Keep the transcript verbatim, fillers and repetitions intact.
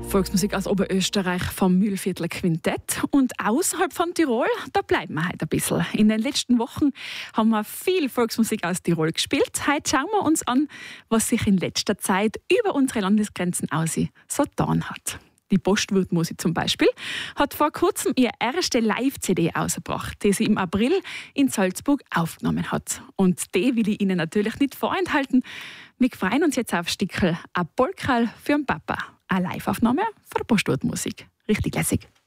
Volksmusik aus Oberösterreich vom Mühlviertler Quintett. Und außerhalb von Tirol, da bleiben wir heute ein bisschen. In den letzten Wochen haben wir viel Volksmusik aus Tirol gespielt. Heute schauen wir uns an, was sich in letzter Zeit über unsere Landesgrenzen aus so getan hat. Die Postwurtmusik zum Beispiel hat vor kurzem ihre erste Live-C D ausgebracht, die sie im April in Salzburg aufgenommen hat. Und die will ich Ihnen natürlich nicht vorenthalten. Wir freuen uns jetzt auf Stickel, ein Polkerl für den Papa. Eine Live-Aufnahme von der Postwurtmusik. Richtig lässig.